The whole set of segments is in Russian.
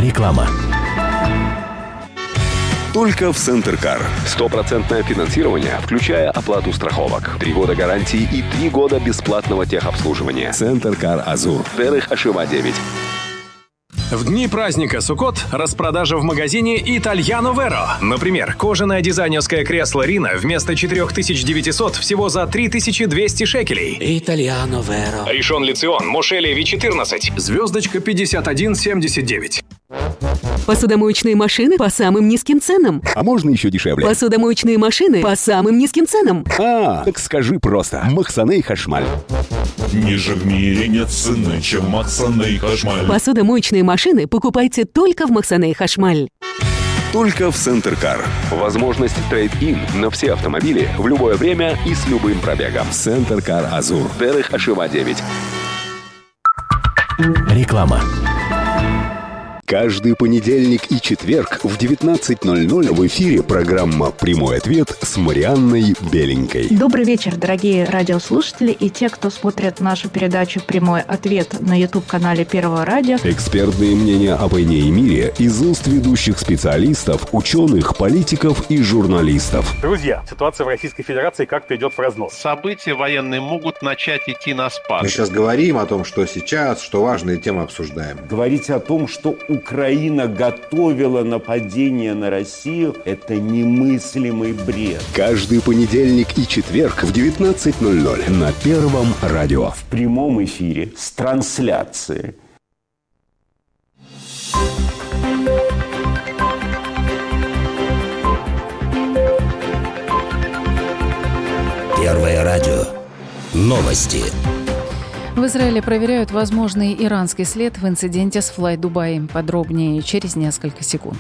Реклама. Только в Центркар. 100% финансирование, включая оплату страховок. 3 года гарантии и 3 года бесплатного техобслуживания. Центркар Азур. Дерых Ашева 9. В дни праздника Суккот распродажа в магазине Итальяно Веро. Например, кожаное дизайнерское кресло Рина вместо 4900 всего за 3200 шекелей. Итальяно Веро. Ришон Лицион Мошели V14. Звездочка 5179. Посудомоечные машины по самым низким ценам. А можно еще дешевле? Посудомоечные машины по самым низким ценам. Так скажи просто. Махсаней Хашмаль. Ниже в мире нет цены, чем Махсаней Хашмаль. Посудомоечные машины покупайте только в Махсаней Хашмаль. Только в Центркар. Возможность трейд-ин на все автомобили в любое время и с любым пробегом. Центркар Азур. Дерых Ашева 9. Реклама. Каждый понедельник и четверг в 19:00 в эфире программа «Прямой ответ» с Марианной Беленькой. Добрый вечер, дорогие радиослушатели и те, кто смотрит нашу передачу «Прямой ответ» на YouTube-канале Первого радио. Экспертные мнения о войне и мире из уст ведущих специалистов, ученых, политиков и журналистов. Друзья, ситуация в Российской Федерации как-то идет в разнос. События военные могут начать идти на спад. Мы сейчас говорим о том, что сейчас, что важные темы обсуждаем. Говорить о том, что Украина готовила нападение на Россию, это немыслимый бред. Каждый понедельник и четверг в 19:00 на Первом радио. В прямом эфире с трансляцией. Первое радио. Новости. В Израиле проверяют возможный иранский след в инциденте с Fly Dubai. Подробнее через несколько секунд.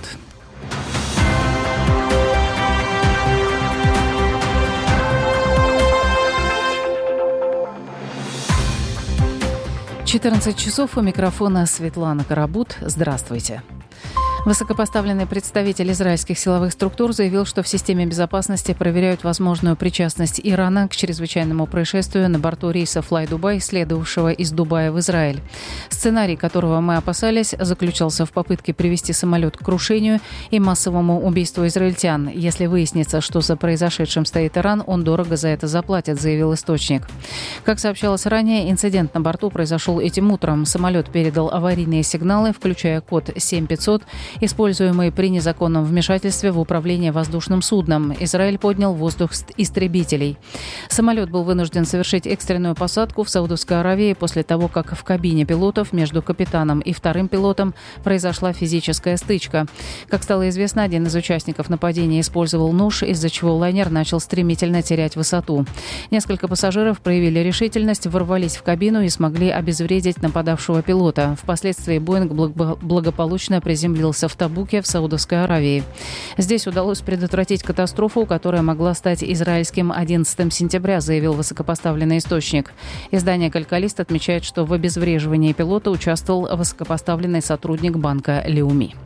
«14 у микрофона Светлана Карабут. Здравствуйте. Высокопоставленный представитель израильских силовых структур заявил, что в системе безопасности проверяют возможную причастность Ирана к чрезвычайному происшествию на борту рейса Fly Dubai, следовавшего из Дубая в Израиль. Сценарий, которого мы опасались, заключался в попытке привести самолет к крушению и массовому убийству израильтян. Если выяснится, что за произошедшим стоит Иран, он дорого за это заплатит, заявил источник. Как сообщалось ранее, инцидент на борту произошел этим утром. Самолет передал аварийные сигналы, включая код 7500, используемый при незаконном вмешательстве в управление воздушным судном. Израиль поднял в воздух истребителей. Самолет был вынужден совершить экстренную посадку в Саудовской Аравии после того, как в кабине пилотов между капитаном и вторым пилотом произошла физическая стычка. Как стало известно, один из участников нападения использовал нож, из-за чего лайнер начал стремительно терять высоту. Несколько пассажиров проявили решительность, ворвались в кабину и смогли обезвредить нападавшего пилота. Впоследствии Боинг благополучно приземлился в Табуке в Саудовской Аравии. Здесь удалось предотвратить катастрофу, которая могла стать израильским 11 сентября, заявил высокопоставленный источник. Издание «Калькалист» отмечает, что в обезвреживании пилота участвовал высокопоставленный сотрудник банка «Леуми».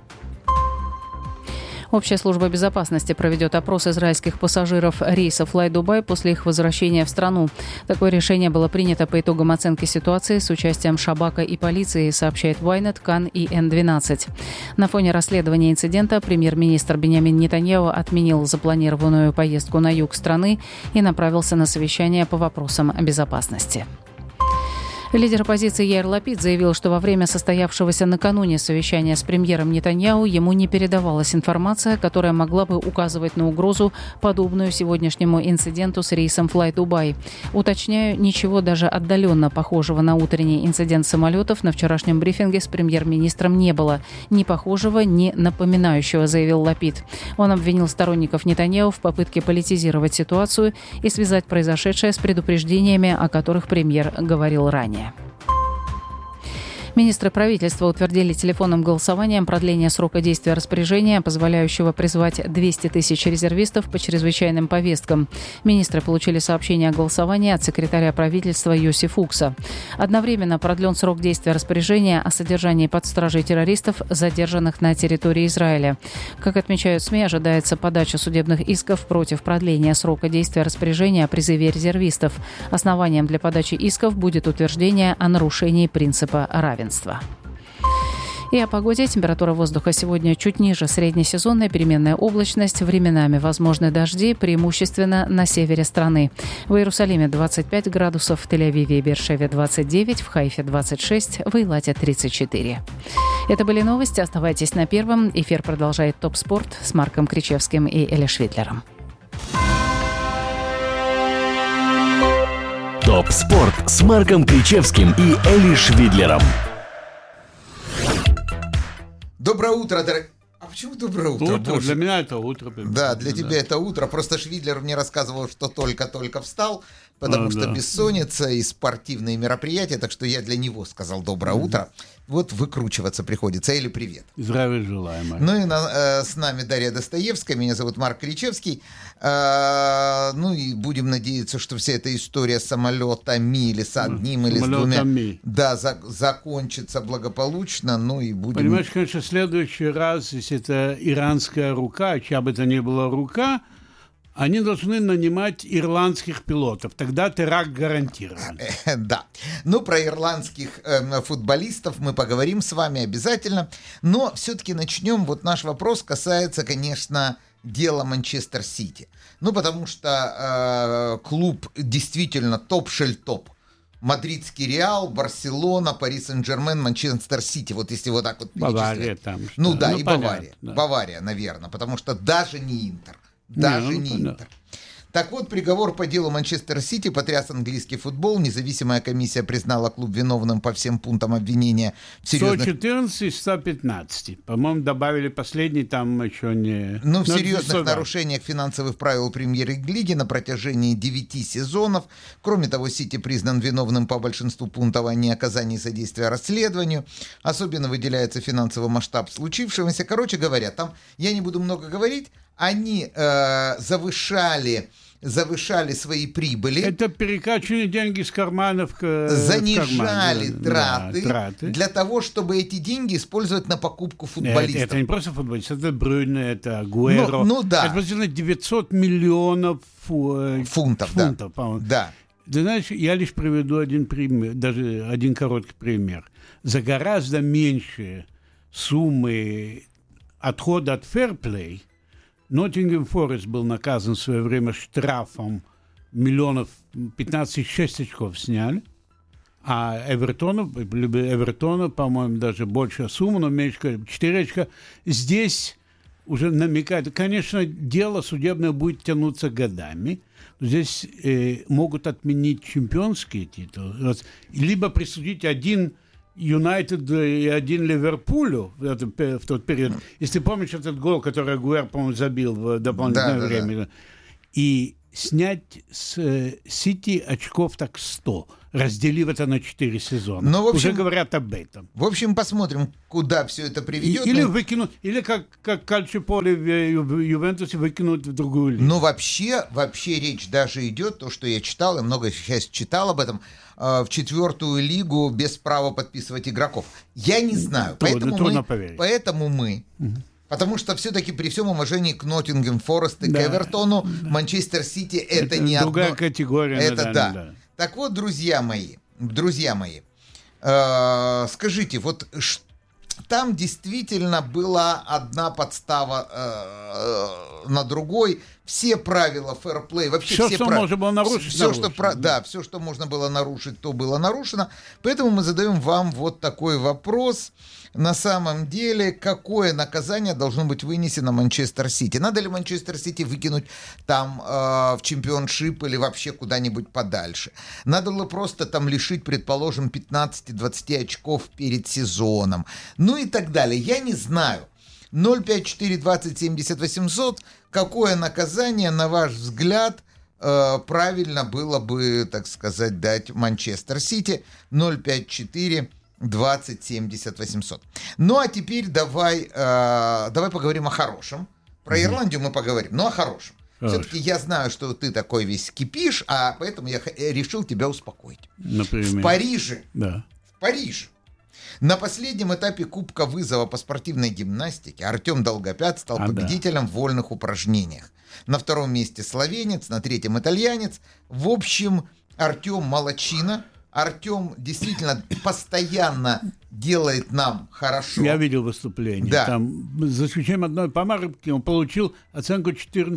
Общая служба безопасности проведет опрос израильских пассажиров рейса Fly Dubai после их возвращения в страну. Такое решение было принято по итогам оценки ситуации с участием Шабака и полиции, сообщает Ynet, Кан и N12. На фоне расследования инцидента премьер-министр Биньямин Нетаньяху отменил запланированную поездку на юг страны и направился на совещание по вопросам безопасности. Лидер оппозиции Яир Лапид заявил, что во время состоявшегося накануне совещания с премьером Нетаньяху ему не передавалась информация, которая могла бы указывать на угрозу, подобную сегодняшнему инциденту с рейсом Fly Dubai. Уточняю, ничего даже отдаленно похожего на утренний инцидент самолетов на вчерашнем брифинге с премьер-министром не было. Ни похожего, ни напоминающего, заявил Лапид. Он обвинил сторонников Нетаньяху в попытке политизировать ситуацию и связать произошедшее с предупреждениями, о которых премьер говорил ранее. Министры правительства утвердили телефонным голосованием продление срока действия распоряжения, позволяющего призвать 200 тысяч резервистов по чрезвычайным повесткам. Министры получили сообщение о голосовании от секретаря правительства Йоси Фукса. Одновременно продлен срок действия распоряжения о содержании под стражей террористов, задержанных на территории Израиля. Как отмечают СМИ, ожидается подача судебных исков против продления срока действия распоряжения о призыве резервистов. Основанием для подачи исков будет утверждение о нарушении принципа равенства. И о погоде. Температура воздуха сегодня чуть ниже среднесезонной, переменная облачность, временами возможны дожди, преимущественно на севере страны. В Иерусалиме 25 градусов, в Тель-Авиве и Беэр-Шеве 29, в Хайфе 26, в Эйлате 34. Это были новости. Оставайтесь на Первом. Эфир продолжает ТОП-спорт с Марком Кричевским и Элли Швидлером. ТОП-спорт с Марком Кричевским и Элли Швидлером. Доброе утро, дорогие. А почему доброе утро? Утро, для меня это утро. Да, для тебя это утро. Просто Швидлер мне рассказывал, что только-только встал, потому что бессонница и спортивные мероприятия, так что я для него сказал доброе утро. Вот выкручиваться приходится. Элли, привет. Здравия желаю, Марк. Ну и с нами Дарья Достоевская, меня зовут Марк Кричевский. Ну и будем надеяться, что вся эта история с самолетами или с одним или с двумя закончится благополучно. Ну и будем... Понимаешь, конечно, в следующий раз, если это иранская рука, чья бы это ни была рука, они должны нанимать ирландских пилотов. Тогда теракт гарантирован. Да. Ну, про ирландских футболистов мы поговорим с вами обязательно. Но все-таки начнем. Вот наш вопрос касается, конечно, дела Манчестер Сити. Ну, потому что клуб действительно топ-шель-топ. Мадридский Реал, Барселона, Пари Сен-Жермен, Манчестер Сити. Вот если вот так вот перечислять. Бавария там. Ну да, и понятно, Бавария. Да. Бавария, наверное. Потому что даже не Интер. Даже не Интер. Так вот, приговор по делу Манчестер Сити потряс английский футбол. Независимая комиссия признала клуб виновным по всем пунктам обвинения в серьезных... 114 из 115. По-моему, добавили последний, там еще не... Ну, в серьезных нарушениях финансовых правил премьер-лиги на протяжении 9 сезонов. Кроме того, Сити признан виновным по большинству пунктов о неоказании содействия расследованию. Особенно выделяется финансовый масштаб случившегося. Короче говоря, там, я не буду много говорить, они завышали свои прибыли. Это перекачивание деньги с карманов к занижали траты для того, чтобы эти деньги использовать на покупку футболистов. Это не просто футболисты, это Брюне, это Агуэро. Ну да. Это примерно 900 миллионов фунтов, по-моему. Да. Ты знаешь, я лишь приведу один пример, даже один короткий пример. За гораздо меньшие суммы отхода от фэрплей Ноттингем Форест был наказан в свое время штрафом миллионов 15,6 очков сняли, а Эвертона, по-моему, даже большая сумма, но меньше 4 очка. Здесь уже намекает, конечно, дело судебное будет тянуться годами. Здесь могут отменить чемпионские титулы, либо присудить один Юнайтед и один Ливерпулю в тот период. Если помнишь этот гол, который Агуэр, по-моему, забил в дополнительное время. Да. И снять с Сити очков так 100, разделив это на 4 сезона. Но, в общем, уже говорят об этом. В общем, посмотрим, куда все это приведет. Или выкинут, или как Кальчиополи в Ювентусе выкинут в другую лигу. Но вообще речь даже идет, то, что я читал, я много сейчас читал об этом, в 4-ю лигу без права подписывать игроков. Я не знаю. Поэтому мы потому что все-таки при всем уважении к Ноттингем Форест и к Эвертону, Манчестер Сити это не другая одно... категория. Это да. Так вот, друзья мои, скажите, вот там действительно была одна подстава на другой. Все правила фэрплей, вообще все что можно было нарушить, все, что можно было нарушить, то было нарушено. Поэтому мы задаем вам вот такой вопрос. На самом деле, какое наказание должно быть вынесено Манчестер Сити? Надо ли Манчестер Сити выкинуть там в чемпионшип или вообще куда-нибудь подальше? Надо ли просто там лишить, предположим, 15-20 очков перед сезоном? Ну и так далее. Я не знаю. 054 20 70 800. Какое наказание, на ваш взгляд, правильно было бы, так сказать, дать Манчестер Сити? 054 20 70 800. Ну а теперь давай поговорим о хорошем. Про Ирландию мы поговорим, но о хорошем. Все-таки я знаю, что ты такой весь кипишь, а поэтому я решил тебя успокоить. Например? В Париже. Да. В Париже. На последнем этапе Кубка вызова по спортивной гимнастике Артем Долгопят стал победителем в вольных упражнениях. На втором месте словенец, на третьем итальянец. В общем, Артем молодчина. Артем действительно постоянно делает нам хорошо. Я видел выступление. Да. Там, за исключением одной помарки, он получил оценку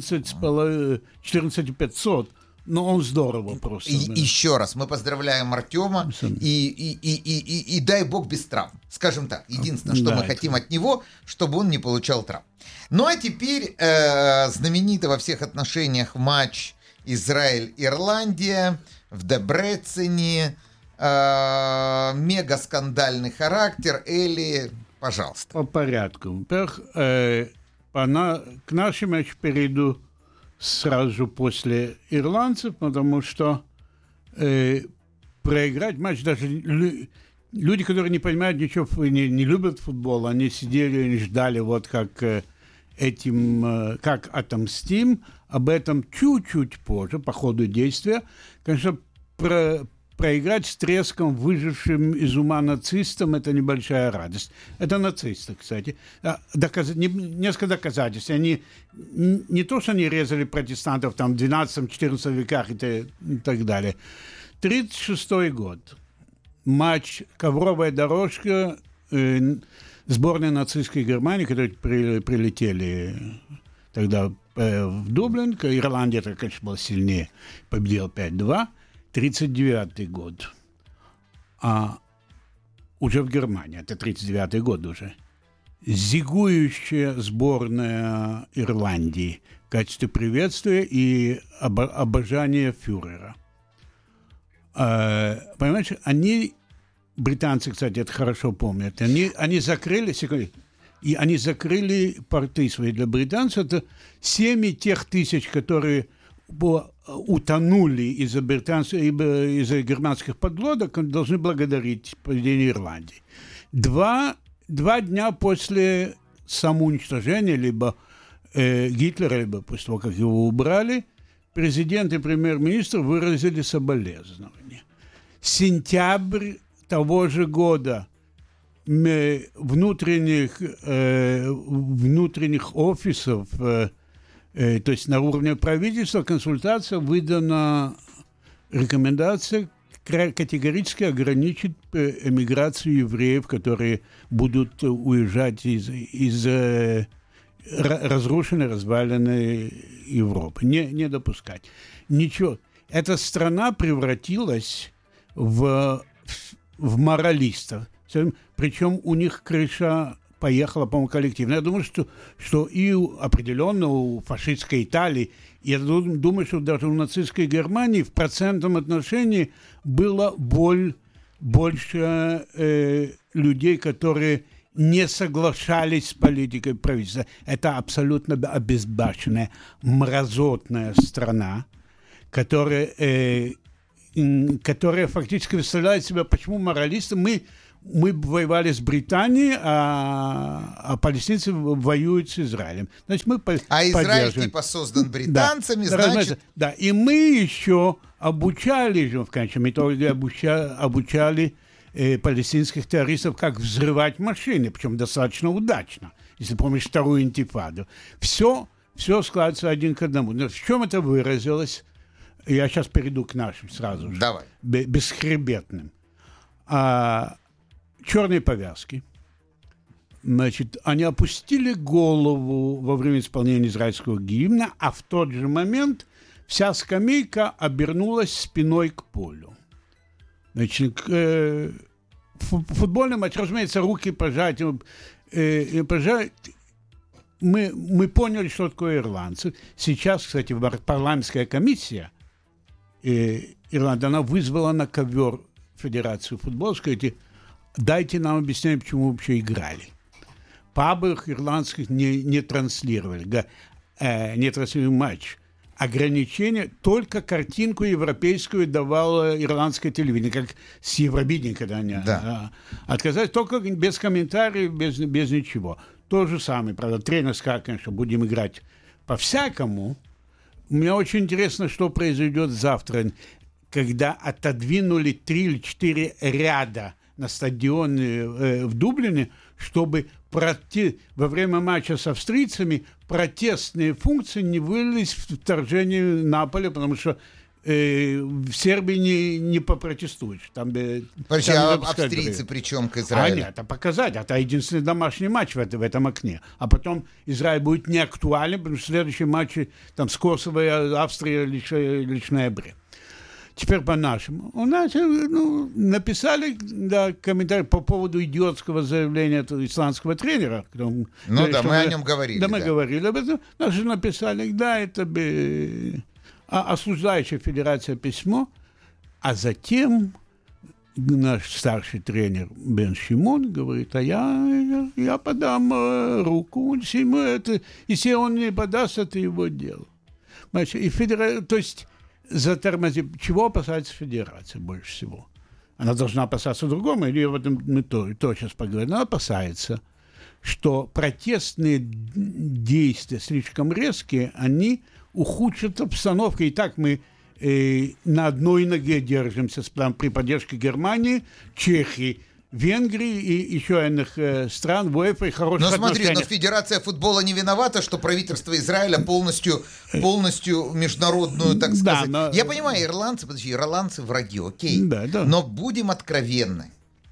14,500. Но он здорово просто. Еще раз, мы поздравляем Артема. И дай бог без травм. Скажем так. Единственное, что мы хотим от него, чтобы он не получал травм. Ну а теперь знаменитый во всех отношениях матч Израиль-Ирландия в Дебрецене. Мега скандальный характер. Эли, пожалуйста. По порядку. Во-первых, к нашему матчу перейду сразу же после ирландцев, потому что проиграть матч даже люди, которые не понимают ничего, не любят футбол, они сидели и ждали вот как как отомстим. Об этом чуть-чуть позже, по ходу действия. Конечно, проиграть с треском выжившим из ума нацистам – это небольшая радость. Это нацисты, кстати. Несколько доказательств. Они не то, что они резали протестантов там, в 12-14 веках и так далее. 1936 год. Матч «Ковровая дорожка» сборной нацистской Германии, которые прилетели тогда в Дублин. Ирландия, конечно, была сильнее, победила 5-2. 1939 год. А уже в Германии, это 1939 год уже. Зигующая сборная Ирландии в качестве приветствия и обожания фюрера. Понимаете, британцы, кстати, это хорошо помнят, они закрыли порты свои для британцев. Это семьи тех тысяч, которые утонули из-за германских подлодок, должны благодарить поведение Ирландии. Два дня после самоуничтожения либо Гитлера, либо после того, как его убрали, президент и премьер-министр выразили соболезнования. Сентябрь того же года внутренних офисов, то есть на уровне правительства, консультация, выдана рекомендация категорически ограничить эмиграцию евреев, которые будут уезжать из разрушенной, разваленной Европы. Не допускать. Ничего. Эта страна превратилась в моралистов. Причем у них крыша поехала, по-моему, коллективно. Я думаю, что и определенно у фашистской Италии, я думаю, что даже у нацистской Германии в процентном отношении было больше людей, которые не соглашались с политикой правительства. Это абсолютно обезбашенная, мразотная страна, которая фактически представляет себя, почему моралисты. Мы воевали с Бри타нией, а палестинцы воюют с Израилем. Значит, Израиль типа создан британцами, да, значит... Да, и мы еще обучали, в конечном итоге обучали палестинских террористов, как взрывать машины, причем достаточно удачно, если помнишь вторую интифаду. Все складывается один к одному. Но в чем это выразилось? Я сейчас перейду к нашим сразу же. Давай. Бесхребетным. Черные повязки. Значит, они опустили голову во время исполнения израильского гимна, а в тот же момент вся скамейка обернулась спиной к полю. Значит, футбольный матч, разумеется, руки пожать. Мы поняли, что такое ирландцы. Сейчас, кстати, парламентская комиссия Ирландии, она вызвала на ковер Федерацию футбола, сказать, дайте нам объяснение, почему вы вообще играли. Пабах ирландских не транслировали матч. Ограничения, только картинку европейскую давало ирландское телевидение, как с Евробидения, когда они отказались, только без комментариев, без ничего. То же самое, правда, тренер сказал, конечно, будем играть по-всякому. Мне очень интересно, что произойдет завтра, когда отодвинули 3 или 4 ряда на стадионе в Дублине, чтобы во время матча с австрийцами протестные функции не вылились в вторжение Наполя, потому что в Сербии не попротестуешь. Там, австрийцы причем к Израилю? Нет, это показать. Это единственный домашний матч в этом окне. А потом Израиль будет не актуален, потому что следующие матчи там с Косово и Австрией лишь в ноябре. Теперь по-нашему. У нас написали комментарий по поводу идиотского заявления этого исландского тренера. Мы о нем говорили. Да, мы говорили об этом. Наши написали, это осуждающая федерация письмо, а затем наш старший тренер Бен Шимон говорит, я подам руку, если он не подаст, это его дело. То есть затормозить. Чего опасается федерация больше всего? Она должна опасаться другому, или об этом мы то сейчас поговорим. Она опасается, что протестные действия слишком резкие, они ухудшат обстановку. И так мы на одной ноге держимся при поддержке Германии, Чехии, Венгрии и еще иных стран в УЕФА и хороших отношениях. Но Федерация футбола не виновата, что правительство Израиля полностью международную, так сказать. Я понимаю, ирландцы враги, окей. Да. Но будем откровенны.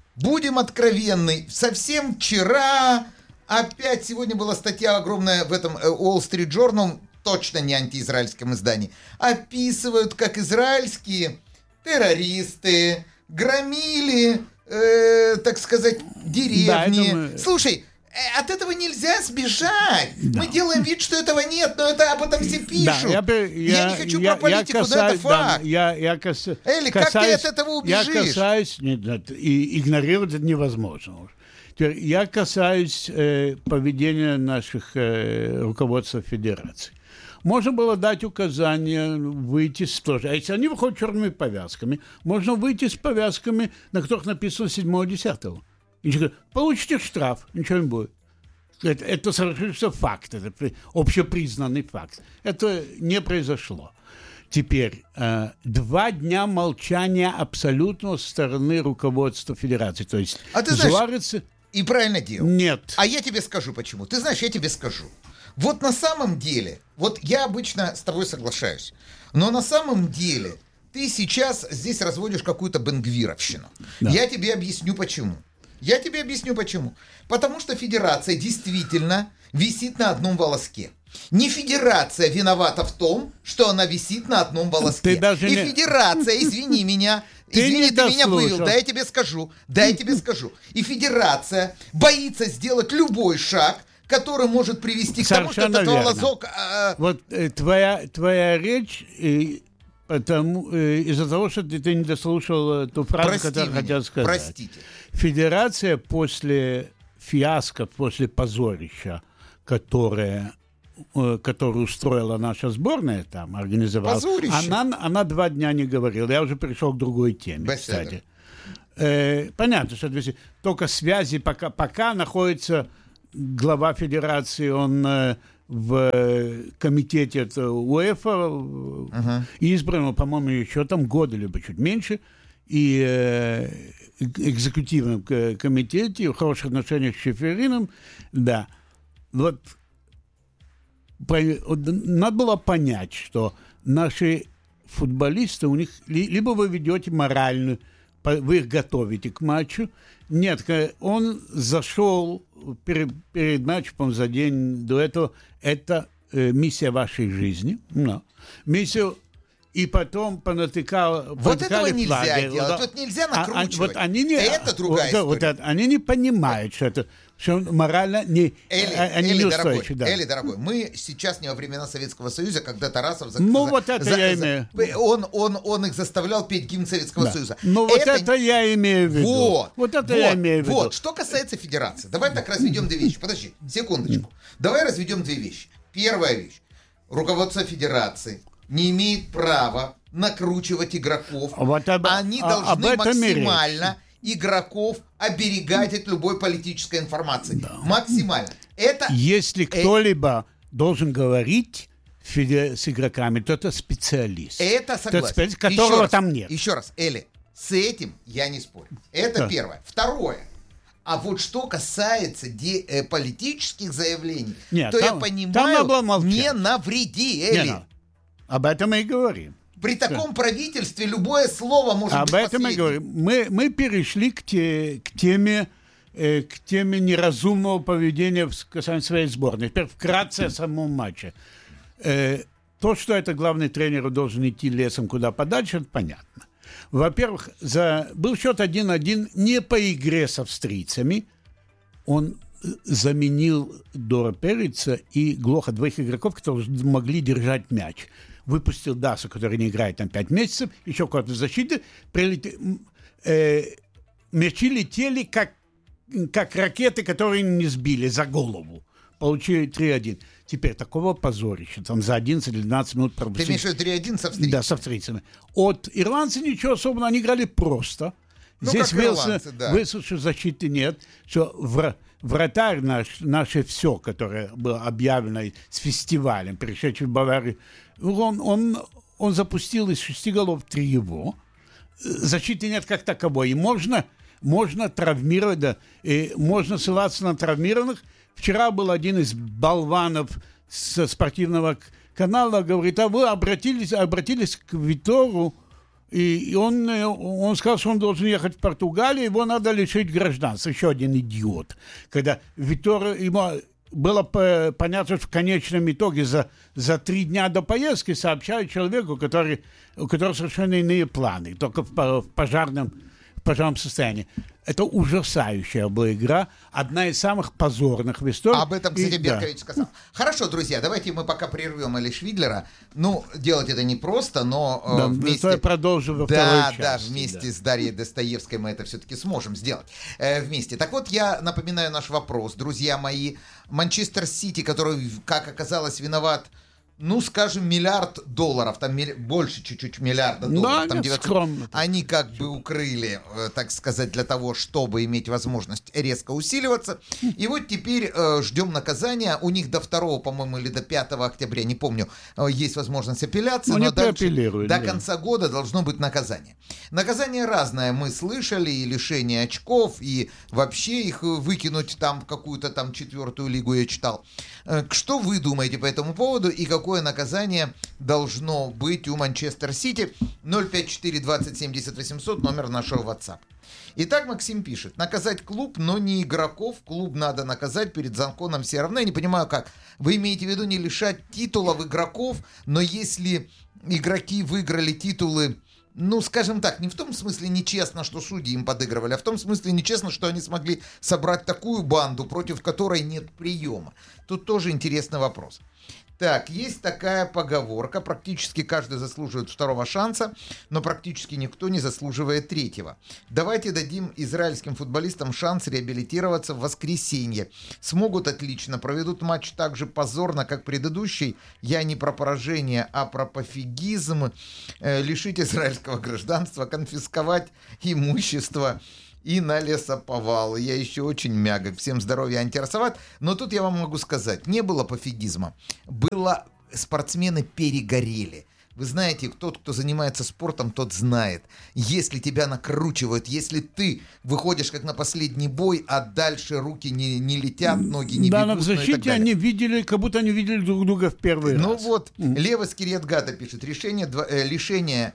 Совсем вчера, опять сегодня была статья огромная в этом Wall Street Journal, точно не антиизраильском издании, описывают, как израильские террористы громили, так сказать, деревни. Слушай, от этого нельзя сбежать. Мы делаем вид, что этого нет, но об этом все пишут. Я не хочу про политику, но это факт. Эли, как ты от этого убежишь? И игнорировать это невозможно. Я касаюсь поведения наших руководства федерации. Можно было дать указание выйти тоже. А если они выходят черными повязками, можно выйти с повязками, на которых написано 7-10. И говорят, получите штраф, ничего не будет. Это совершенно факт, это общепризнанный факт. Это не произошло. Теперь 2 дня молчания абсолютно со стороны руководства федерации. То есть, ты знаешь, и правильно делал. Нет. А я тебе скажу почему. Ты знаешь, я тебе скажу. Вот на самом деле, я обычно с тобой соглашаюсь, но на самом деле ты сейчас здесь разводишь какую-то бенгвировщину. Да. Я тебе объясню почему. Потому что федерация действительно висит на одном волоске. Не федерация виновата в том, что она висит на одном волоске. Федерация, извини меня, ты меня вывел, да я тебе скажу. И федерация боится сделать любой шаг, который может привести к тому, что этот волосок... Твоя речь из-за того, что ты не дослушал ту фразу, которую хотел сказать. Простите. Федерация после фиаско, после позорища, которое устроила наша сборная, там, организовала, она 2 дня не говорила. Я уже перешел к другой теме, кстати. Понятно, что только связи пока находится глава федерации, он в комитете УЕФА избран, по-моему, еще там года, либо чуть меньше, и экзекутивном комитете, в хороших отношениях с Шеферином, да. Надо было понять, что наши футболисты, у них либо вы ведете моральную, вы их готовите к матчу. Нет, он зашел перед матчем за день до этого. Это миссия вашей жизни. Миссию. И потом понатыкал... Вот этого нельзя делать. Нельзя накручивать. Это другая история. Они не понимают, что морально Эли, дорогой, мы сейчас не во времена Советского Союза, когда Тарасов... я имею. Он их заставлял петь гимн Советского Союза. Это я имею в виду. Я имею в виду. Вот, что касается федерации. Давай так разведем 2 вещи. Подожди, секундочку. Давай разведем 2 вещи. Первая вещь. Руководство федерации не имеет права накручивать игроков. Они должны максимально игроков оберегать от любой политической информации. Да. Максимально. Если кто-либо должен говорить с игроками, то это специалист. Это согласен. Которого там нет. Еще раз, Эли, с этим я не спорю. Это первое. Второе. А вот что касается политических заявлений, то я понимаю, не навреди, Эли. Об этом мы и говорим. При таком правительстве любое слово может быть последним. Об этом я говорю. Мы перешли к теме неразумного поведения касаемо своей сборной. Теперь вкратце о самом матче. То, что это главный тренер должен идти лесом куда подальше, это понятно. Во-первых, был счет 1-1 не по игре с австрийцами. Он заменил Дора Переца и Глоха, двоих игроков, которые могли держать мяч. Выпустил Дасу, который не играет там 5 месяцев, еще куда-то в защите. Мячи летели, как ракеты, которые не сбили за голову. Получили 3-1. Теперь такого позорища. Там за 11 или 12 минут пропустили. Ты имеешь в виду 3-1 с австрийцами? Да, с австрийцами. От ирландцев ничего особенного. Они играли просто. Ну, здесь да. высшей защиты нет. Что вратарь наше все, которое было объявлено с фестивалем, пришедший в Баварию, он запустил из 6 голов 3 его. Защиты нет как таковой. И можно травмировать, да, и можно ссылаться на травмированных. Вчера был один из болванов со спортивного канала, говорит, а вы обратились к Витору, и он сказал, что он должен ехать в Португалию, его надо лишить гражданства. Еще один идиот. Когда Витор, ему было понятно, что в конечном итоге за 3 дня до поездки сообщают человеку, у которого совершенно иные планы, только в пожарном состоянии. Это ужасающая была игра, одна из самых позорных в истории. Об этом, кстати, Беркович сказал. Хорошо, друзья, давайте мы пока прервем Эли Швидлера. Ну, делать это непросто, но вместе... Я продолжу во второй части. Да, вместе с Дарьей Достоевской мы это все-таки сможем сделать вместе. Так вот, я напоминаю наш вопрос, друзья мои. Манчестер Сити, который, как оказалось, виноват, ну, скажем, $1 миллиард, там больше чуть-чуть $1 миллиарда, да, там 900, скромно. Они как бы укрыли, так сказать, для того, чтобы иметь возможность резко усиливаться. И вот теперь ждем наказания. У них до 2, по-моему, или до 5 октября, не помню, есть возможность апелляции, но дальше, до конца года должно быть наказание. Наказание разное мы слышали, и лишение очков, и вообще их выкинуть там в какую-то там 4-ю лигу, я читал. Что вы думаете по этому поводу, и какое наказание должно быть у Манчестер Сити? 054-20-70-800, номер нашего WhatsApp. Итак, Максим пишет: наказать клуб, но не игроков. Клуб надо наказать, перед законом все равны. Я не понимаю, как. Вы имеете в виду не лишать титулов игроков, но если игроки выиграли титулы, ну, скажем так, не в том смысле нечестно, что судьи им подыгрывали, а в том смысле нечестно, что они смогли собрать такую банду, против которой нет приема. Тут тоже интересный вопрос. Так, есть такая поговорка: практически каждый заслуживает 2-го шанса, но практически никто не заслуживает 3-го. Давайте дадим израильским футболистам шанс реабилитироваться в воскресенье. Смогут — отлично, проведут матч так же позорно, как предыдущий. Я не про поражение, а про пофигизм. Лишить израильского гражданства, конфисковать имущество и на лесоповал. Я еще очень мягок. Всем здоровья, антирасоват. Но тут я вам могу сказать, не было пофигизма. Было, спортсмены перегорели. Вы знаете, тот, кто занимается спортом, тот знает. Если тебя накручивают, если ты выходишь как на последний бой, а дальше руки не летят, ноги не бегут. Да, но в защите они видели, как будто они видели друг друга в первый раз. Ну вот, Лева с Кириат-Гата пишет: лишение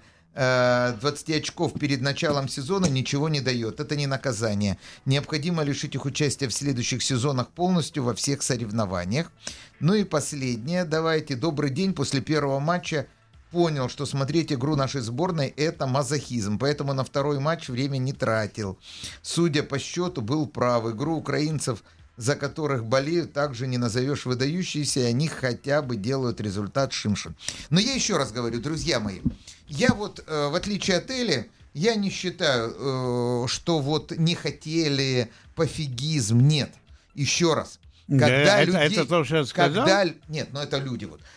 20 очков перед началом сезона ничего не дает. Это не наказание. Необходимо лишить их участия в следующих сезонах полностью во всех соревнованиях. Ну и последнее. Давайте. Добрый день. После первого матча понял, что смотреть игру нашей сборной — это мазохизм. Поэтому на 2-й матч время не тратил. Судя по счету, был прав. Игру украинцев, за которых болеют, также не назовешь выдающейся, и они хотя бы делают результат шимшин. Но я еще раз говорю, друзья мои, я вот, в отличие от Эли, я не считаю, что вот не хотели пофигизм. Нет. Еще раз. Когда людей, это то, что я сказал? Нет, но это люди вот.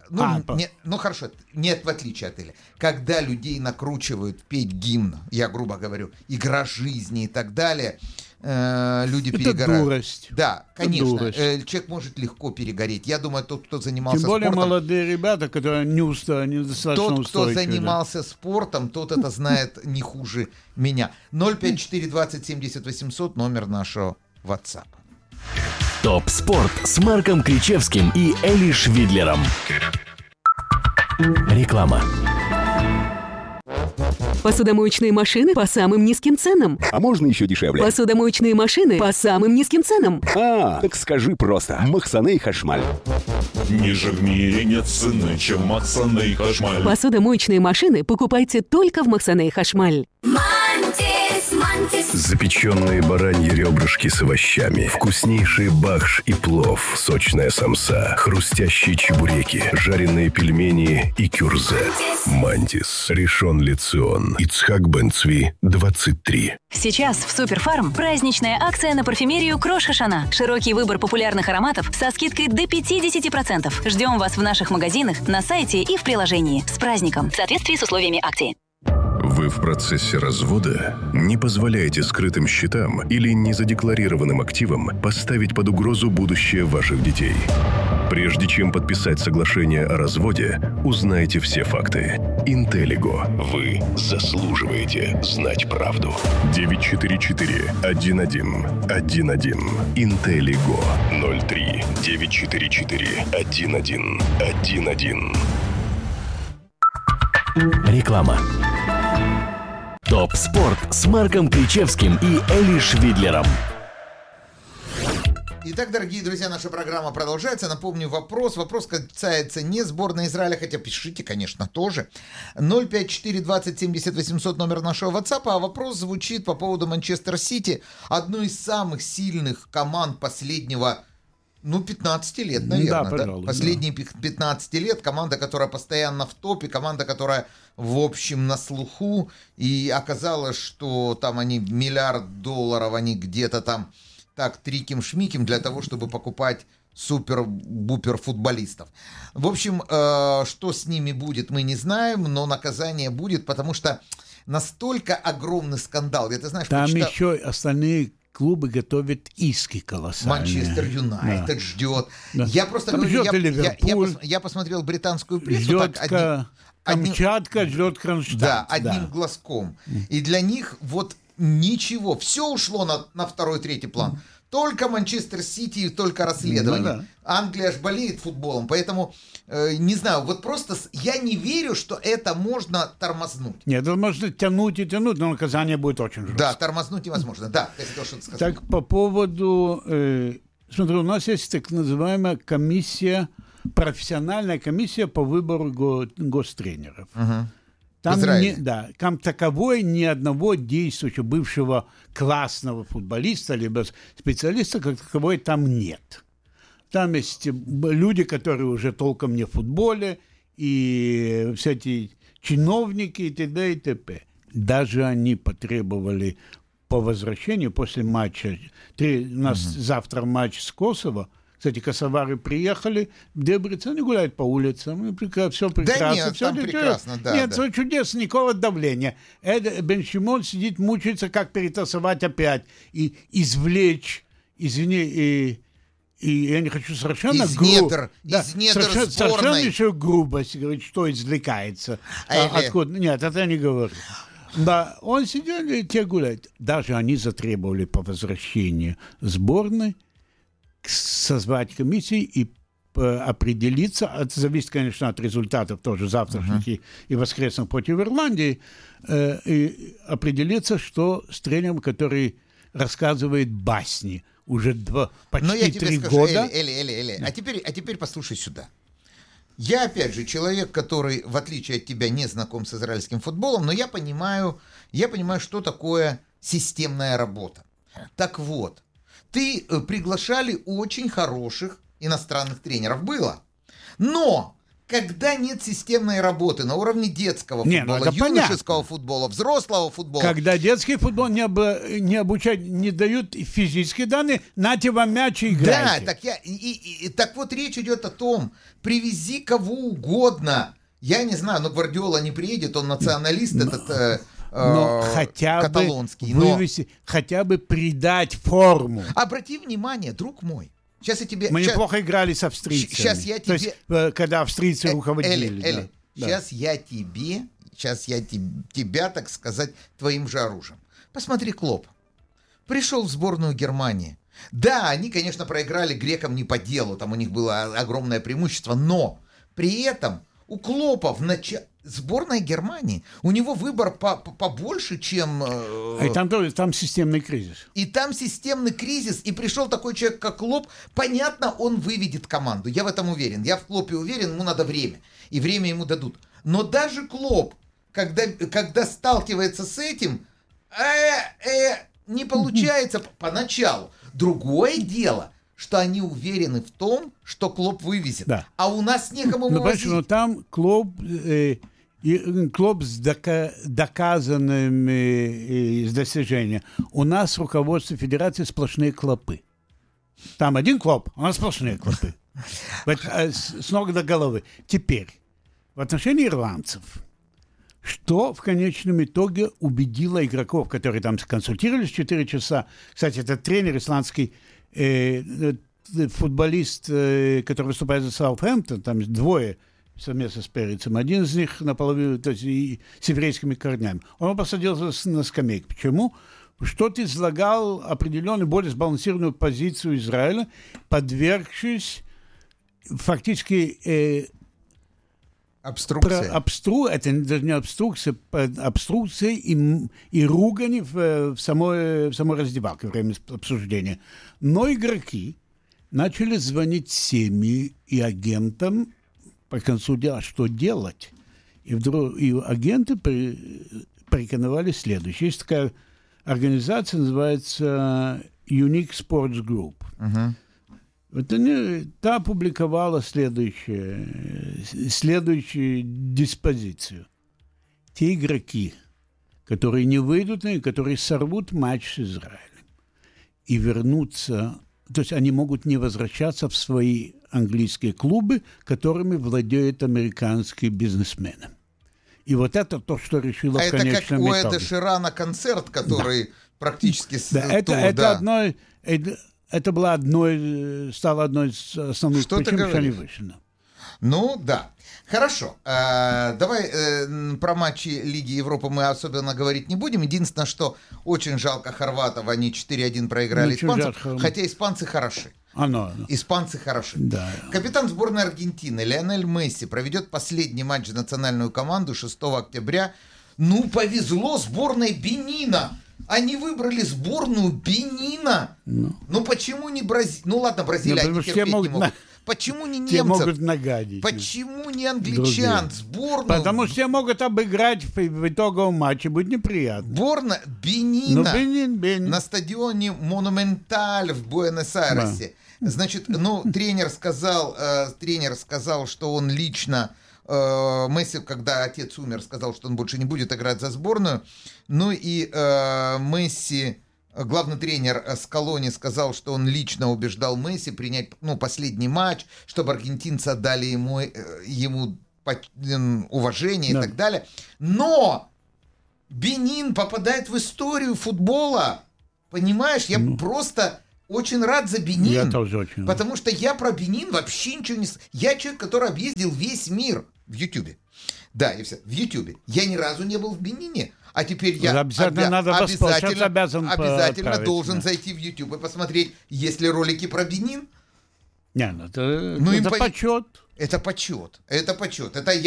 Хорошо, нет, в отличие от Эли. Когда людей накручивают петь гимн, я грубо говорю, игра жизни и так далее, люди это перегорают. Дурость. Да, конечно. Дурость. Человек может легко перегореть. Я думаю, тот, кто занимался спортом... Тем более спортом, молодые ребята, которые недостаточно тот, кто устойчивы. занимался спортом, тот это знает не хуже меня. 054-20-70-800, номер нашего WhatsApp. ТОП Спорт с Марком Кричевским и Эли Швидлером. Реклама. Посудомоечные машины по самым низким ценам. А можно еще дешевле? Посудомоечные машины по самым низким ценам. Так скажи просто. Махсаней Хашмаль. Ниже в мире нет цены, чем Махсаней Хашмаль. Посудомоечные машины покупайте только в Махсаней Хашмаль. Запеченные бараньи ребрышки с овощами, вкуснейший бахш и плов, сочная самса, хрустящие чебуреки, жареные пельмени и кюрзе. Мантис, Ришон Ле-Цион, Ицхак Бен-Цви, 23. Сейчас в Суперфарм праздничная акция на парфюмерию Крош Хашана. Широкий выбор популярных ароматов со скидкой до 50%. Ждем вас в наших магазинах, на сайте и в приложении. С праздником! В соответствии с условиями акции. Вы в процессе развода? Не позволяйте скрытым счетам или незадекларированным активам поставить под угрозу будущее ваших детей. Прежде чем подписать соглашение о разводе, узнайте все факты. Интеллиго. Вы заслуживаете знать правду. 944-11-11. Интеллиго. 03-944-11-11. Реклама. Топ-спорт с Марком Кричевским и Эли Швидлером. Итак, дорогие друзья, наша программа продолжается. Напомню, вопрос касается не сборной Израиля, хотя пишите, конечно, тоже. 054-20-70-800 номер нашего WhatsApp, а вопрос звучит по поводу Манчестер Сити, одной из самых сильных команд последнего 15 лет, наверное. Да, пожалуй, последние 15 лет. Команда, которая постоянно в топе, команда, которая, в общем, на слуху. И оказалось, что там они $1 миллиард, они где-то там так триким-шмиким для того, чтобы покупать супер-бупер футболистов. В общем, что с ними будет, мы не знаем, но наказание будет, потому что настолько огромный скандал. Ты знаешь, там еще остальные клубы готовят иски колоссальные. Манчестер Юнайтед ждет. Да. Я просто говорю, я посмотрел британскую прессу. Ждет Камчатка, ждет Кронштадт. Да, одним глазком. И для них вот ничего. Все ушло на второй-третий план. Только Манчестер Сити и только расследование. Да. Англия аж болеет футболом, поэтому, не знаю, вот просто я не верю, что это можно тормознуть. Нет, это можно тянуть и тянуть, но наказание будет очень жесткое. Да, тормознуть невозможно. Да, ты хотел что-то сказать. Так, по поводу... смотри, у нас есть так называемая комиссия, профессиональная комиссия по выбору гостренеров. Угу. Там таковой ни одного действующего, бывшего классного футболиста, либо специалиста, как таковой, там нет. Там есть люди, которые уже толком не в футболе, и все эти чиновники и т.д. и т.п. Даже они потребовали по возвращению после матча, у нас завтра матч с Косово. Кстати, косовары приехали в Дебрицен, они гуляют по улицам, все прекрасно. Да нет, там прекрасно, да. Нет, все чудесно, никакого давления. Бен Шимон сидит, мучается, как перетасовать опять и извлечь, извини, и я не хочу совершенно грубо. Совершенно еще грубость, говорит, что извлекается. Откуда? Нет, это я не говорю. Да, он сидел и те гуляют. Даже они затребовали по возвращению сборной созвать комиссии и определиться, это зависит, конечно, от результатов тоже завтрашних и воскресных против Ирландии, и определиться, что с тренером, который рассказывает басни уже почти 3 года. Эли, а теперь послушай сюда. Я, опять же, человек, который, в отличие от тебя, не знаком с израильским футболом, но я понимаю, что такое системная работа. Так вот, приглашали очень хороших иностранных тренеров. Было. Но когда нет системной работы на уровне детского футбола, юношеского футбола, взрослого футбола... Когда детский футбол не обучают, не дают физические данные, нате вам мяч и играйте. Да, так вот речь идет о том, привези кого угодно. Я не знаю, но Гвардиола не приедет, он националист, но хотя каталонский. Бы вывести, хотя бы придать форму. Обрати внимание, друг мой. Сейчас я тебе... Мы неплохо играли с австрийцами. Сейчас я тебе... То есть, когда австрийцы руководили. Эли. Сейчас я тебя, так сказать, твоим же оружием. Посмотри, Клоп. Пришел в сборную Германии. Да, они, конечно, проиграли грекам не по делу. Там у них было огромное преимущество. Но при этом у Клопа сборная Германии, у него выбор побольше, чем... И там системный кризис. И там системный кризис, и пришел такой человек, как Клоп, понятно, он выведет команду, я в этом уверен. Я в Клопе уверен, ему надо время, и время ему дадут. Но даже Клоп, когда сталкивается с этим, не получается поначалу. Другое дело, что они уверены в том, что Клоп вывезет. Да. А у нас некому вывозить. Но там Клоп с доказанными достижениями. У нас в руководстве федерации сплошные клопы. Там один Клоп, у нас сплошные клопы. С ног до головы. Теперь, в отношении ирландцев, что в конечном итоге убедило игроков, которые там консультировались 4 часа. Кстати, этот тренер исландский, футболист, который выступает за Саутгемптон, там двое совместно с Перецем. Один из них наполовину, то есть с еврейскими корнями. Он посадил на скамейку. Почему? Что-то излагал определенную, более сбалансированную позицию Израиля, подвергшись фактически... Обструкция. Это даже не обструкция, обструкция и ругань в самой раздевалке во время обсуждения. Но игроки начали звонить семьи и агентам по концу дела, что делать. И вдруг агенты порекомендовали следующее. Есть такая организация, называется Unique Sports Group. Uh-huh. Вот та опубликовала следующую диспозицию. Те игроки, которые не выйдут, которые сорвут матч с Израилем и вернутся, то есть они могут не возвращаться в свои английские клубы, которыми владеют американские бизнесмены. И вот это то, что решило в конечном итоге. Это как у Эда Ширана концерт, который практически... Это стало одной из основных причин, что они вышли. Ну, да. Хорошо. Давай про матчи Лиги Европы мы особенно говорить не будем. Единственное, что очень жалко хорватов. Они 4-1 проиграли испанцам. Хотя испанцы хороши. Испанцы хороши. Да. Капитан сборной Аргентины Лионель Месси проведет последний матч за национальную команду 6 октября. Ну, повезло сборной Бенина. Они выбрали сборную Бенина. Ну почему не Бразилия? Ну ладно, бразиляне терпеть не могут. Почему не немцев? Те могут нагадить. Почему не англичан? Сборную? Потому что все могут обыграть в итоговом матче. Будет неприятно. Сборная Бенина на стадионе Монументаль в Буэнос-Айресе. Да. Значит, тренер сказал, что он лично... Месси, когда отец умер, сказал, что он больше не будет играть за сборную. Ну и Месси, главный тренер Скалони, сказал, что он лично убеждал Месси принять последний матч, чтобы аргентинцы отдали ему уважение и так далее. Но Бенин попадает в историю футбола. Понимаешь, я просто... очень рад за Бенин. Я тоже очень рад. Потому что я про Бенин вообще ничего не... Я человек, который объездил весь мир в Ютьюбе. Да, и все. В Ютьюбе. Я ни разу не был в Бенине. А теперь я обязательно должен зайти в Ютьюб и посмотреть, есть ли ролики про Бенин. Это почет. Это почет. Это